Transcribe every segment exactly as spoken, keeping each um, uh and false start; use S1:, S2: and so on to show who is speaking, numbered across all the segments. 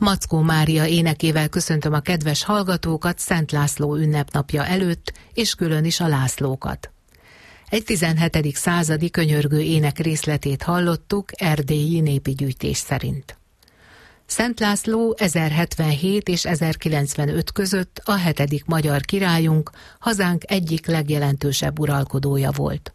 S1: Mackó Mária énekével köszöntöm a kedves hallgatókat Szent László ünnepnapja előtt, és külön is a Lászlókat. Egy tizenhetedik századi könyörgő ének részletét hallottuk erdélyi népi gyűjtés szerint. Szent László ezerhetvenhét és ezerkilencvenöt között a hetedik magyar királyunk, hazánk egyik legjelentősebb uralkodója volt.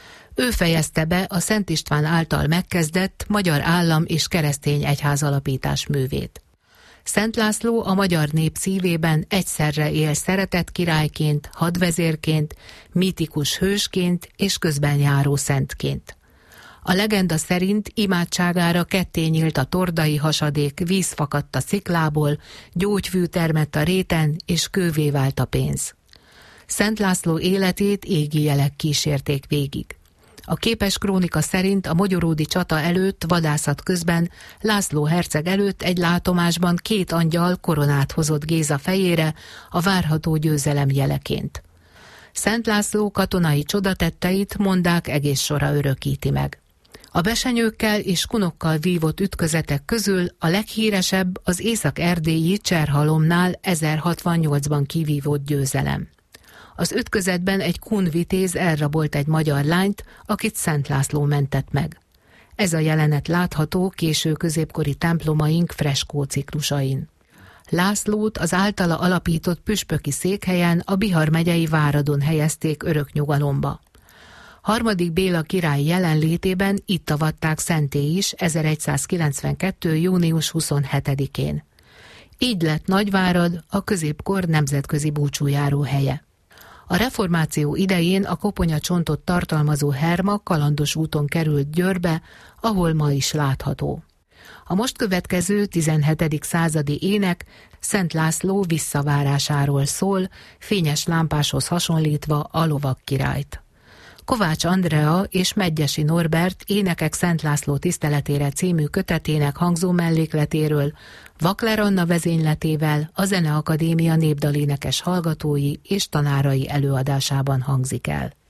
S1: Ő fejezte be a Szent István által megkezdett magyar állam és keresztény egyházalapítás művét. Szent László a magyar nép szívében egyszerre él szeretett királyként, hadvezérként, mítikus hősként és közben járó szentként. A legenda szerint imádságára ketté nyílt a tordai hasadék, víz fakadt a sziklából, gyógyfű termett a réten, és kővé vált a pénz. Szent László életét égi jelek kísérték végig. A képes krónika szerint a mogyoródi csata előtt, vadászat közben László herceg előtt egy látomásban két angyal koronát hozott Géza fejére a várható győzelem jeleként. Szent László katonai csodatetteit mondák egész sora örökíti meg. A besenyőkkel és kunokkal vívott ütközetek közül a leghíresebb az észak-erdélyi Cserhalomnál ezerhatvannyolcban kivívott győzelem. Az ütközetben egy kun vitéz elrabolt egy magyar lányt, akit Szent László mentett meg. Ez a jelenet látható késő középkori templomaink freskó ciklusain. Lászlót az általa alapított püspöki székhelyen, a Bihar megyei Váradon helyezték örök nyugalomba. Harmadik Béla király jelenlétében itt avatták szenté is ezeregyszázkilencvenkettő. június huszonhetedikén. Így lett Nagyvárad a középkor nemzetközi búcsújáró helye. A reformáció idején a koponyacsontot tartalmazó herma kalandos úton került Győrbe, ahol ma is látható. A most következő tizenhetedik századi ének Szent László visszavárásáról szól, fényes lámpáshoz hasonlítva a lovag királyt. Kovács Andrea és Medgyessy Norbert Énekek Szent László tiszteletére című kötetének hangzó mellékletéről Vakler Anna vezényletével a Zeneakadémia népdalénekes hallgatói és tanárai előadásában hangzik el.